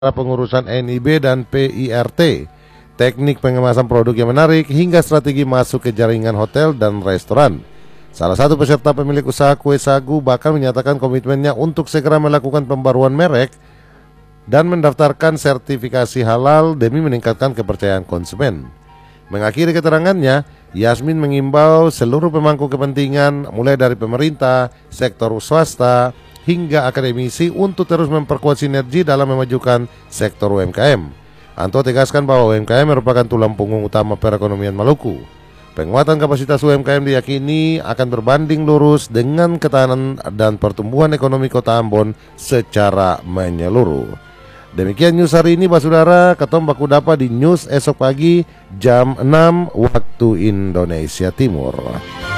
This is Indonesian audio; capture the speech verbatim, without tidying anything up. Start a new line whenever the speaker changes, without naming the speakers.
pengurusan N I B dan P I R T, teknik pengemasan produk yang menarik, hingga strategi masuk ke jaringan hotel dan restoran. Salah satu peserta pemilik usaha kue sagu bahkan menyatakan komitmennya untuk segera melakukan pembaruan merek dan mendaftarkan sertifikasi halal demi meningkatkan kepercayaan konsumen. Mengakhiri keterangannya, Yasmin mengimbau seluruh pemangku kepentingan mulai dari pemerintah, sektor swasta, hingga akademisi untuk terus memperkuat sinergi dalam memajukan sektor U M K M. Anto tegaskan bahwa U M K M merupakan tulang punggung utama perekonomian Maluku. Penguatan kapasitas U M K M diyakini akan berbanding lurus dengan ketahanan dan pertumbuhan ekonomi Kota Ambon secara menyeluruh. Demikian news hari ini, Pak Saudara. Ketemu baku dapat di news esok pagi jam enam waktu Indonesia Timur.